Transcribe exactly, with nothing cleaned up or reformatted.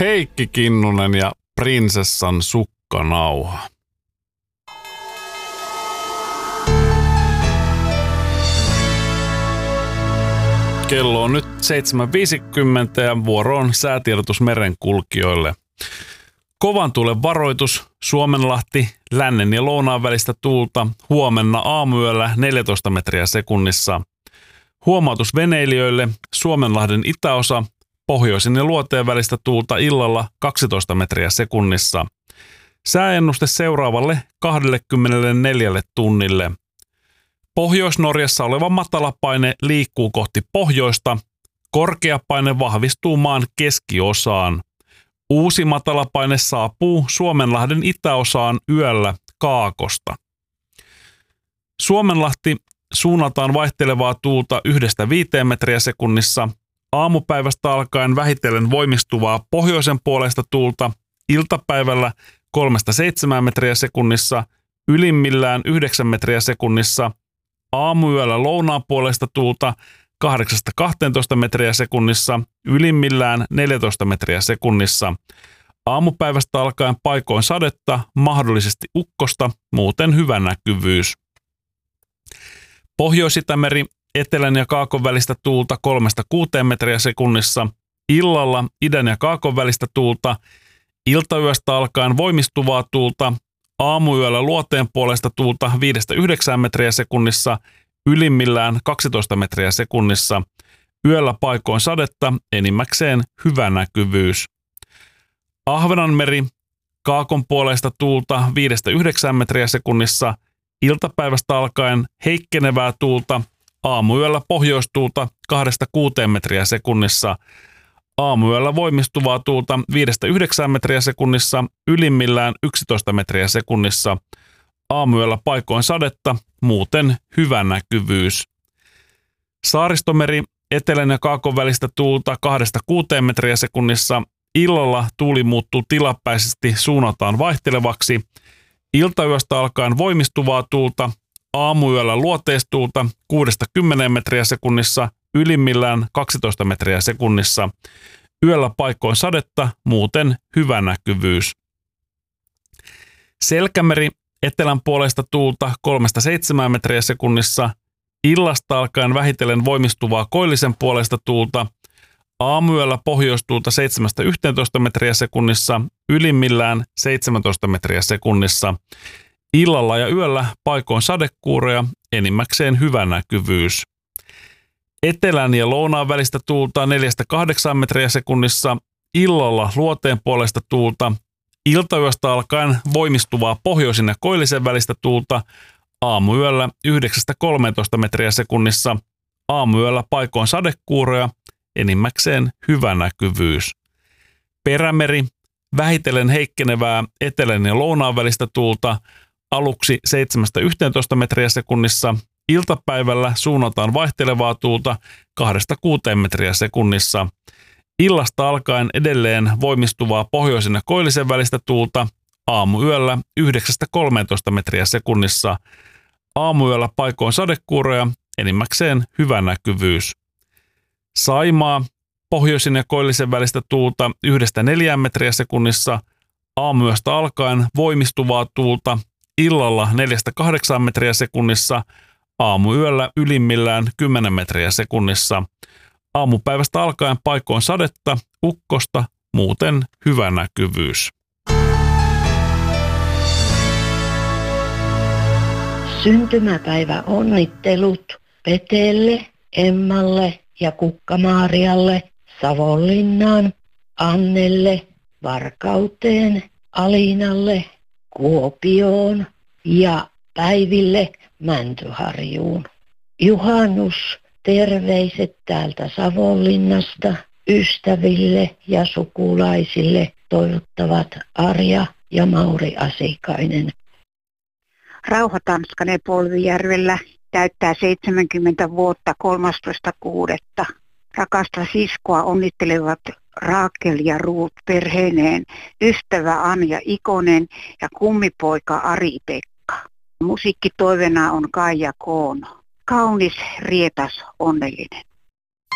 Heikki Kinnunen ja prinsessan sukkanauha. Kello on nyt seitsemän viisikymmentä ja vuoro on säätiedotus merenkulkijoille. Kovan tuulen varoitus, Suomenlahti, lännen ja lounaan välistä tuulta, huomenna aamuyöllä neljätoista metriä sekunnissa. Huomautus veneilijöille, Suomenlahden itäosa, pohjoisin ja luoteen välistä tuulta illalla kaksitoista metriä sekunnissa. Sääennuste seuraavalle kaksikymmentäneljä tunnille. Pohjois-Norjassa oleva matalapaine liikkuu kohti pohjoista. Korkeapaine vahvistuu maan keskiosaan. Uusi matalapaine saapuu Suomenlahden itäosaan yöllä kaakosta. Suomenlahti suunnataan vaihtelevaa tuulta yhdestä viiteen metriä sekunnissa. Aamupäivästä alkaen vähitellen voimistuvaa pohjoisen puolesta tuulta. Iltapäivällä kolmesta seitsemään metriä sekunnissa. Ylimmillään yhdeksän metriä sekunnissa. Aamuyöllä lounaan puolesta tuulta kahdeksasta kahteentoista metriä sekunnissa, ylimmillään neljätoista metriä sekunnissa. Aamupäivästä alkaen paikoin sadetta, mahdollisesti ukkosta, muuten hyvä näkyvyys. Pohjois-Itämeri, etelän ja kaakon välistä tuulta kolmesta kuuteen metriä sekunnissa. Illalla idän ja kaakon välistä tuulta, iltayöstä alkaen voimistuvaa tuulta. Aamuyöllä luoteen puolesta tuulta viidestä yhdeksään metriä sekunnissa, ylimmillään kaksitoista metriä sekunnissa. Yöllä paikoin sadetta, enimmäkseen hyvä näkyvyys. Ahvenanmeri, kaakon puolesta tuulta viidestä yhdeksään metriä sekunnissa, iltapäivästä alkaen heikkenevää tuulta, aamuyöllä pohjoistuulta kahdesta kuuteen metriä sekunnissa. Aamuyöllä voimistuvaa tuulta viidestä yhdeksään metriä sekunnissa, ylimmillään yksitoista metriä sekunnissa. Aamuyöllä paikoin sadetta, muuten hyvä näkyvyys. Saaristomeri, etelän ja kaakon välistä tuulta kahdesta kuuteen metriä sekunnissa. Illalla tuuli muuttuu tilapäisesti suunnataan vaihtelevaksi. Iltayöstä alkaen voimistuvaa tuulta, aamuyöllä luoteistuulta kuudesta kymmeneen metriä sekunnissa, ylimmillään kaksitoista metriä sekunnissa. Yöllä paikoin sadetta, muuten hyvä näkyvyys. Selkämeri, etelän puolesta tuulta kolmesta seitsemään metriä sekunnissa. Illasta alkaen vähitellen voimistuvaa koillisen puolesta tuulta. Aamuyöllä pohjoistuulta seitsemästä yhteentoista metriä sekunnissa, ylimmillään seitsemäntoista metriä sekunnissa. Illalla ja yöllä paikoin sadekuuroja, enimmäkseen hyvä näkyvyys. Etelän ja lounaan välistä tuulta neljästä kahdeksaan metriä sekunnissa, illalla luoteen puolesta tuulta, iltayöstä alkaen voimistuvaa pohjoisin ja koillisen välistä tuulta, aamuyöllä yhdeksästä kolmeentoista metriä sekunnissa, aamuyöllä paikoin sadekuuroja, enimmäkseen hyvä näkyvyys. Perämeri, vähitellen heikkenevää etelän ja lounaan välistä tuulta, aluksi seitsemästä yhteentoista metriä sekunnissa, iltapäivällä suunnataan vaihtelevaa tuulta kahdesta kuuteen metriä sekunnissa. Illasta alkaen edelleen voimistuvaa pohjoisen ja koillisen välistä tuulta, aamuyöllä yhdeksästä kolmeentoista metriä sekunnissa. Aamuyöllä paikoin sadekuuroja, enimmäkseen hyvä näkyvyys. Saimaa, pohjoisin ja koillisen välistä tuulta yhdestä neljään metriä sekunnissa. Aamuyöstä alkaen voimistuvaa tuulta, illalla neljästä kahdeksaan metriä sekunnissa. Aamuyöllä ylimmillään kymmenen metriä sekunnissa. Aamupäivästä alkaen paikoin sadetta, ukkosta, muuten hyvä näkyvyys. Syntymäpäivä onnittelut Petelle, Emmalle ja Kukkamaarialle, Savonlinnaan, Annelle, Varkauteen, Alinalle, Kuopioon ja Päiville Mäntyharjuun. Juhannus, terveiset täältä Savonlinnasta ystäville ja sukulaisille toivottavat Arja ja Mauri Asikainen. Rauha Tanskanen Polvijärvellä täyttää seitsemänkymmentä vuotta kolmastoista kuudetta Rakasta siskoa onnittelevat Raakel ja Ruut perheineen, ystävä Anja Ikonen ja kummipoika Ari-Pekka. Musiikkitoivena on Kaija Koono. Kaunis, rietas, onnellinen.